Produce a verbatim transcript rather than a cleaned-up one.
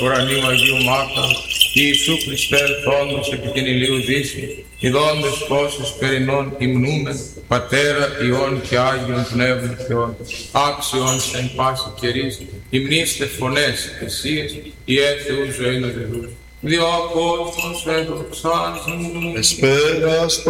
ουρανίου Αγίου Μάρτα, Ιησού Χριστέ ελθόντος επί την ηλίου δύση, ειδώντες πόσες περινών υμνούμεν, Πατέρα, Υιόν και Άγιον Πνεύμα Θεόν, άξιον εν πάση καιρής, υμνήστε φωνές, θυσίες, ιε Θεού ζωήν οδεδούς. Διό κόσμος εδοξάζουν. Εσπέρας